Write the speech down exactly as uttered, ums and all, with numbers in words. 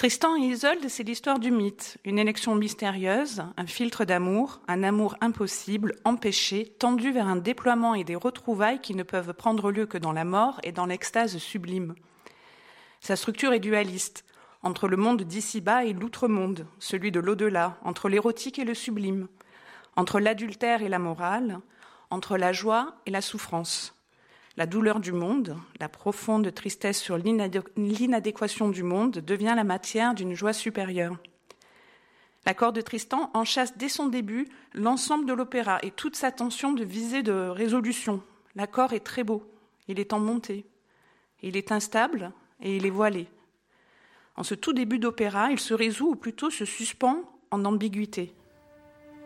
Tristan et Isolde, c'est l'histoire du mythe, une élection mystérieuse, un filtre d'amour, un amour impossible, empêché, tendu vers un déploiement et des retrouvailles qui ne peuvent prendre lieu que dans la mort et dans l'extase sublime. Sa structure est dualiste, entre le monde d'ici-bas et l'outre-monde, celui de l'au-delà, entre l'érotique et le sublime, entre l'adultère et la morale, entre la joie et la souffrance. La douleur du monde, la profonde tristesse sur l'inadé- l'inadéquation du monde devient la matière d'une joie supérieure. L'accord de Tristan enchâsse dès son début l'ensemble de l'opéra et toute sa tension de visée de résolution. L'accord est très beau, il est en montée, il est instable et il est voilé. En ce tout début d'opéra, il se résout ou plutôt se suspend en ambiguïté.